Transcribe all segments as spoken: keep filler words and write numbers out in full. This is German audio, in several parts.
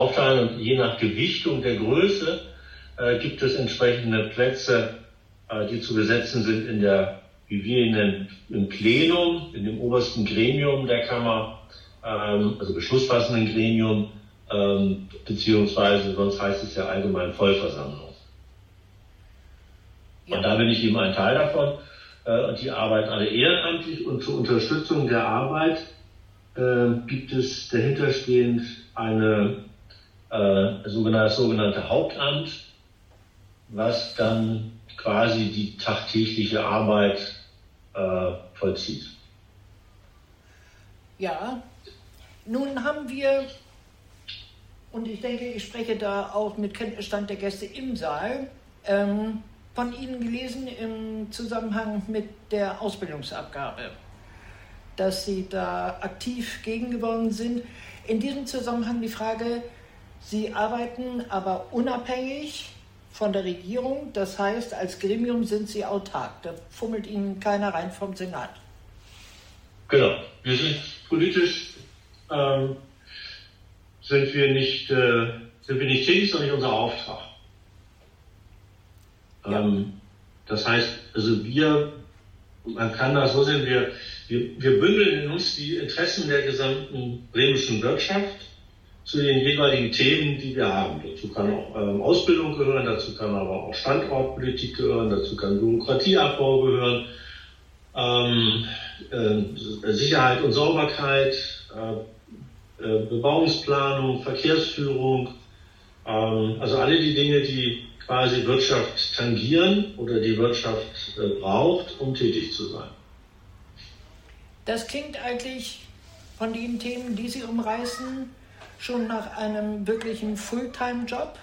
aufteilen und je nach Gewichtung der Größe äh, gibt es entsprechende Plätze, äh, die zu besetzen sind in der, wie wir ihn nennen, im Plenum, in dem obersten Gremium der Kammer, ähm, also beschlussfassenden Gremium, ähm, beziehungsweise sonst heißt es ja allgemein Vollversammlung. Ja. Und da bin ich eben ein Teil davon. Äh, und die arbeiten alle ehrenamtlich und zur Unterstützung der Arbeit äh, gibt es dahinterstehend eine Äh, sogenannte, sogenannte Hauptamt, was dann quasi die tagtägliche Arbeit äh, vollzieht. Ja, nun haben wir, und ich denke, ich spreche da auch mit Kenntnisstand der Gäste im Saal, ähm, von Ihnen gelesen im Zusammenhang mit der Ausbildungsabgabe, dass Sie da aktiv gegengeworden sind. In diesem Zusammenhang die Frage: Sie arbeiten aber unabhängig von der Regierung, das heißt, als Gremium sind Sie autark. Da fummelt Ihnen keiner rein vom Senat. Genau. Wir sind politisch, ähm, sind wir nicht, äh, sind wir nicht tätig, sondern nicht unser Auftrag. Ja. Ähm, das heißt, also wir, man kann das so sehen, wir, wir, wir bündeln in uns die Interessen der gesamten bremischen Wirtschaft zu den jeweiligen Themen, die wir haben. Dazu kann auch ähm, Ausbildung gehören, dazu kann aber auch Standortpolitik gehören, dazu kann Bürokratieabbau gehören, ähm, äh, Sicherheit und Sauberkeit, äh, äh, Bebauungsplanung, Verkehrsführung, ähm, also alle die Dinge, die quasi Wirtschaft tangieren oder die Wirtschaft äh, braucht, um tätig zu sein. Das klingt eigentlich von den Themen, die Sie umreißen, schon nach einem wirklichen Fulltime-Job,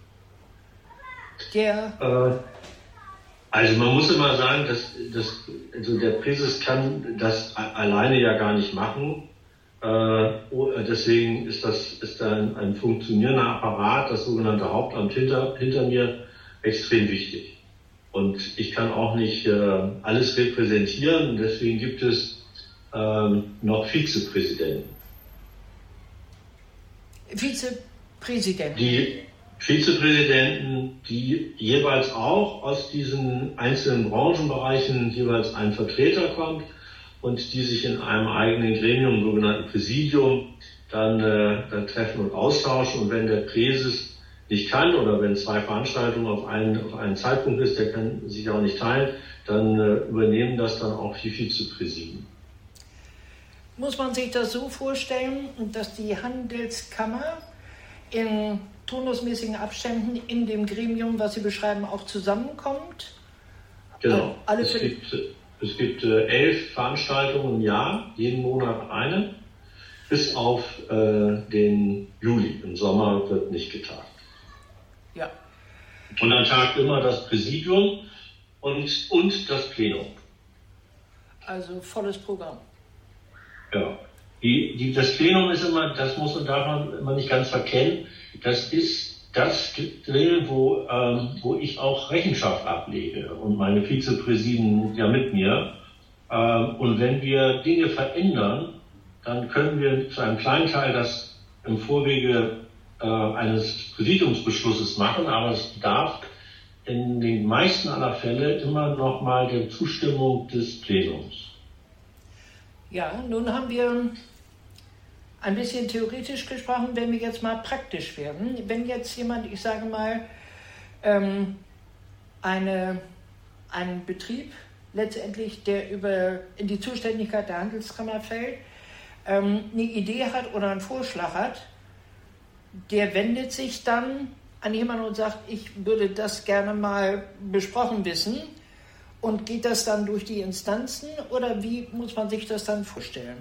der... Äh, also man muss immer sagen, dass, dass also der Präses kann das alleine ja gar nicht machen. Äh, deswegen ist das ist da ein, ein funktionierender Apparat, das sogenannte Hauptamt hinter, hinter mir, extrem wichtig. Und ich kann auch nicht äh, alles repräsentieren, deswegen gibt es äh, noch Vizepräsidenten. Vizepräsidenten. Die Vizepräsidenten, die jeweils auch aus diesen einzelnen Branchenbereichen jeweils ein Vertreter kommt und die sich in einem eigenen Gremium, sogenannten Präsidium, dann, äh, dann treffen und austauschen. Und wenn der Präses nicht kann oder wenn zwei Veranstaltungen auf einen, auf einen Zeitpunkt ist, der kann sich auch nicht teilen, dann äh, übernehmen das dann auch die Vizepräsidenten. Muss man sich das so vorstellen, dass die Handelskammer in turnusmäßigen Abständen in dem Gremium, was Sie beschreiben, auch zusammenkommt? Genau. Alle es gibt, es gibt äh, elf Veranstaltungen im Jahr, jeden Monat eine, bis auf äh, den Juli. Im Sommer wird nicht getagt. Ja. Und dann tagt immer das Präsidium und, und das Plenum. Also volles Programm. Ja, die, die, das Plenum ist immer, das muss und darf man immer nicht ganz verkennen, das ist das Gremium, wo, ähm, wo ich auch Rechenschaft ablege und meine Vizepräsidenten ja mit mir. Ähm, und wenn wir Dinge verändern, dann können wir zu einem kleinen Teil das im Vorwege äh, eines Präsidiumsbeschlusses machen, aber es bedarf in den meisten aller Fälle immer noch mal der Zustimmung des Plenums. Ja, nun haben wir ein bisschen theoretisch gesprochen, wenn wir jetzt mal praktisch werden. Wenn jetzt jemand, ich sage mal, ähm, eine, einen Betrieb letztendlich, der über in die Zuständigkeit der Handelskammer fällt, ähm, eine Idee hat oder einen Vorschlag hat, der wendet sich dann an jemanden und sagt, ich würde das gerne mal besprochen wissen. Und geht das dann durch die Instanzen oder wie muss man sich das dann vorstellen?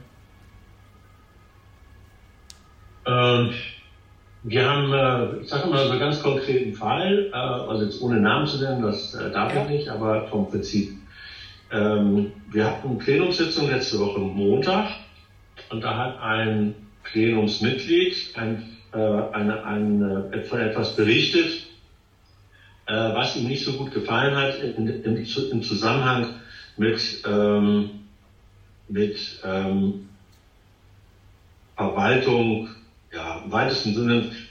Ähm, wir haben, äh, ich sage mal so einen ganz konkreten Fall, äh, also jetzt ohne Namen zu nennen, das äh, darf ja. ich nicht, aber vom Prinzip. Ähm, wir hatten eine Plenumssitzung letzte Woche Montag und da hat ein Plenumsmitglied ein, äh, eine, ein, äh, von etwas berichtet, was ihm nicht so gut gefallen hat in, in, im Zusammenhang mit, ähm, mit ähm, Verwaltung, ja, im weitesten Sinne